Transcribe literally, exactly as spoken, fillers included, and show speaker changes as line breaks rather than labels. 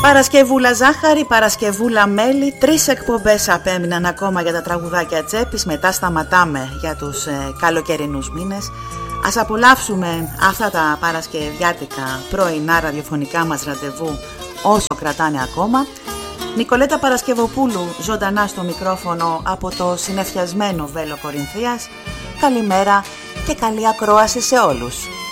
Παρασκευούλα ζάχαρη, Παρασκευούλα μέλι. Τρεις εκπομπές απέμειναν ακόμα για τα τραγουδάκια τσέπης. Μετά σταματάμε για τους ε, καλοκαιρινούς μήνες. Ας απολαύσουμε αυτά τα παρασκευιάτικα πρωινά ραδιοφωνικά μας ραντεβού όσο κρατάνε ακόμα. Νικολέτα Παρασκευοπούλου ζωντανά στο μικρόφωνο από το συνεφιασμένο Βέλο Κορινθίας. Καλημέρα και καλή ακρόαση σε όλους.